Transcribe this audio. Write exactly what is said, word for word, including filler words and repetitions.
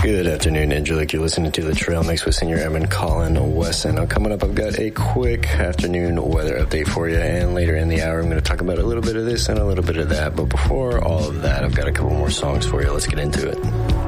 Good afternoon, Angelique. You're listening to The Trail Mix with Senior Airman Colin Wesson. Now, coming up, I've got a quick afternoon weather update for you, and later in the hour, I'm going to talk about a little bit of this and a little bit of that. But before all of that, I've got a couple more songs for you. Let's get into it.